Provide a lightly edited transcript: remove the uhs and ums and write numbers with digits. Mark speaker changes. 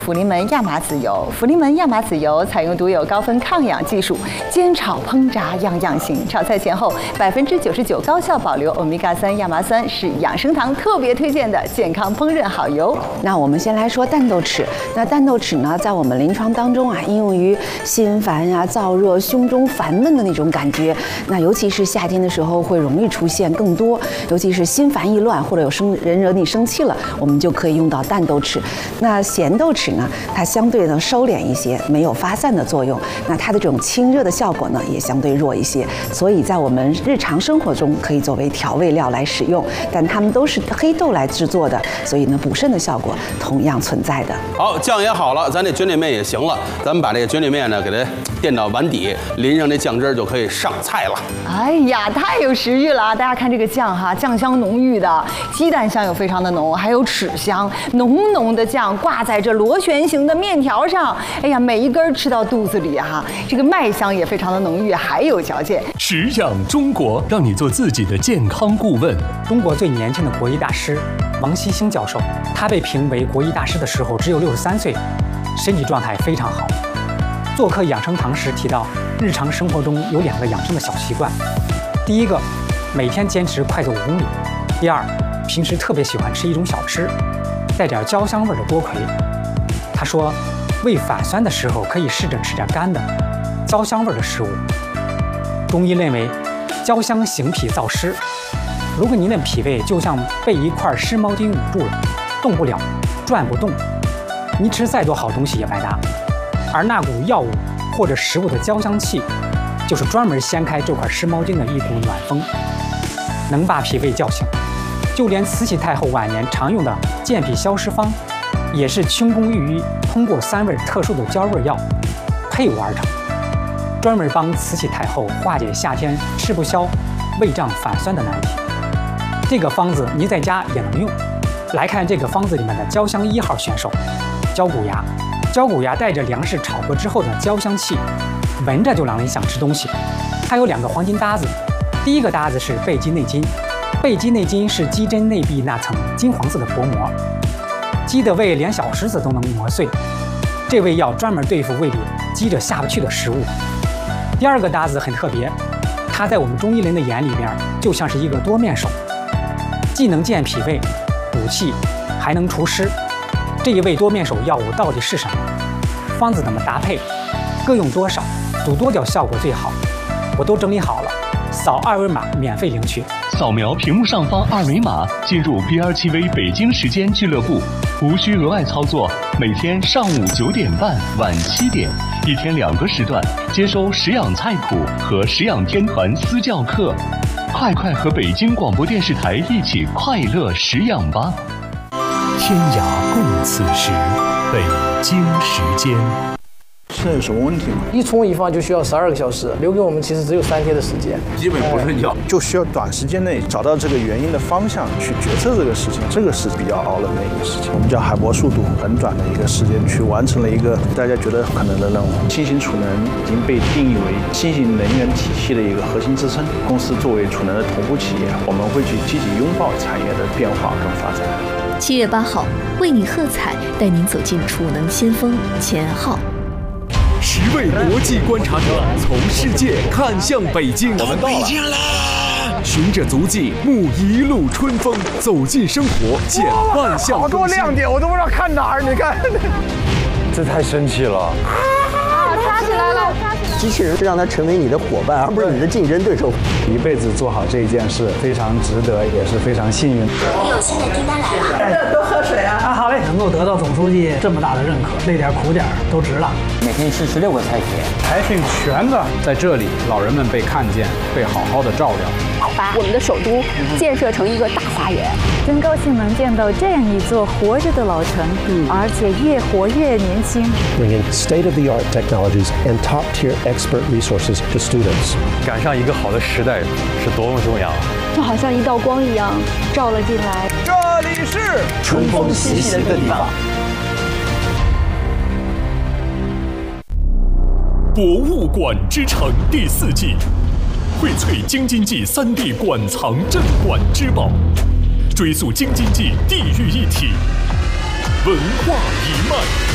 Speaker 1: 福临门亚麻籽油，福临门亚麻籽油采用独有高分抗氧技术，煎炒烹炸样样行。炒菜前后99%高效保留欧米伽3亚麻酸，是养生堂特别推荐的健康烹饪好油。
Speaker 2: 那我们先来说淡豆豉。那淡豆豉呢，在我们临床当中啊，应用于心烦呀、燥热、胸中烦闷的那种感觉。那尤其是夏天的时候，会容易出现更多，尤其是心烦意乱或者有人惹你生气了，我们就可以用到淡豆豉。那咸豆豉呢，它相对呢收敛一些，没有发散的作用。那它的这种清热的效果呢，也相对弱一些。所以在我们日常生活中可以作为调味料来使用，但它们都是黑豆来制作的，所以呢补肾的效果同样存在的。
Speaker 3: 好，酱也好了，咱这卷底面也行了，咱们把这个卷底面呢给它垫到碗底，淋上这酱汁就可以上菜了。
Speaker 1: 哎呀，太有食欲了！大家看这个酱哈，酱香浓郁的，鸡蛋香又非常的浓，还有豉香，浓浓的酱挂在这螺旋形的面条上，哎呀，每一根吃到肚子里哈，这个麦香也非常的浓郁，还有嚼劲。
Speaker 4: 食养中国，让你做自己的健康顾问。
Speaker 5: 中国最年轻的国医大师王锡星教授，他被评为国医大师的时候只有63岁，身体状态非常好。做客养生堂时提到，日常生活中有2个养生的小习惯。第一个，每天坚持快走5公里；第二，平时特别喜欢吃一种小吃，带点焦香味的多葵。他说，胃反酸的时候可以试着吃点干的、焦香味的食物。中医认为，焦香行脾燥湿。如果您的脾胃就像被一块湿毛巾捂住了，动不了，转不动，你吃再多好东西也白搭。而那股药物或者食物的焦香气，就是专门掀开这块湿毛巾的一股暖风，能把脾胃叫醒。就连慈禧太后晚年常用的健脾消湿方，也是清宫御医通过3味特殊的焦味药配伍而成，专门帮慈禧太后化解夏天吃不消、胃胀反酸的难题。这个方子您在家也能用。来看这个方子里面的焦香1号选手焦骨芽。焦骨芽带着粮食炒过之后的焦香气，闻着就让人想吃东西。它有2个黄金搭子，第一个搭子是贝鸡内金。贝鸡内金是鸡胗内壁那层金黄色的薄膜，鸡的胃连小石子都能磨碎，这味药专门对付胃里积着下不去的食物。第2个搭子很特别，它在我们中医人的眼里边就像是一个多面手，既能健脾胃、补气，还能除湿。这一味多面手药物到底是什么？方子怎么搭配？各用多少？煮多久效果最好？我都整理好了，扫2维码免费领取。
Speaker 4: 扫描屏幕上方2维码，进入 BR7V 北京时间俱乐部，无需额外操作。每天上午9点半、晚7点，1天2个时段，接收食养菜谱和食养天团私教课。快和北京广播电视台一起快乐食养吧！
Speaker 6: 天涯共此时，北京时间。
Speaker 7: 现在有什么问题吗？
Speaker 8: 一冲一放就需要12个小时，留给我们其实只有3天的时间，
Speaker 3: 基本不睡觉，
Speaker 7: 就需要短时间内找到这个原因的方向，去决策这个事情，这个是比较熬人的一个事情。我们叫海博速度，很短的一个时间去完成了一个大家觉得可能的任务。新型储能已经被定义为新型能源体系的一个核心支撑。公司作为储能的头部企业，我们会去积极拥抱产业的变化跟发展。
Speaker 9: 7月8号，为你喝彩，带您走进储能先锋前号。
Speaker 6: 10位国际观察者从世界看向北京，我们到北京啦！循着足迹，沐一路春风，走进生活，见万象更新。
Speaker 8: 好多亮点，我都不知道看哪儿。你看，
Speaker 10: 这太神奇了！
Speaker 11: 抓起来了！
Speaker 10: 机器人让它成为你的伙伴，而不是你的竞争对手。
Speaker 12: 一辈子做好这一件事，非常值得，也是非常幸运。
Speaker 11: 有新的订单来了，
Speaker 13: 多喝水啊！
Speaker 14: 好嘞，能够得到总书记这么大的认可，累点苦点都值了。
Speaker 15: 每天吃16个菜品，
Speaker 12: 还挺全的。在这里，老人们被看见，被好好的照料。
Speaker 16: 把我们的首都建设成一个大花园，
Speaker 17: 真高兴能见到这样一座活着的老城，而且越活越年轻。
Speaker 18: Bringing state-of-the-art technologies and top-tier expert resources to students。
Speaker 10: 赶上一个好的时代是多么重要，
Speaker 16: 就好像一道光一样照了进来。
Speaker 8: 这里是
Speaker 10: 春风习习的地方。
Speaker 4: 博物馆之城第4季。荟萃京津冀3D 馆藏镇馆之宝，追溯京津冀地域一体，文化一脉。